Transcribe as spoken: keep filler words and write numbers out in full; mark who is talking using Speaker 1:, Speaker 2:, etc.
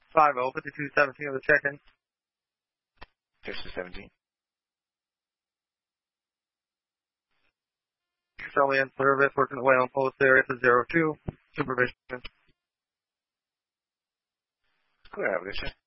Speaker 1: five oh, fifty-two seventeen of the check-in.
Speaker 2: fifty-two seventeen.
Speaker 1: Shelly in service, working away on post area to zero two. Supervision.
Speaker 2: Good, Abolition.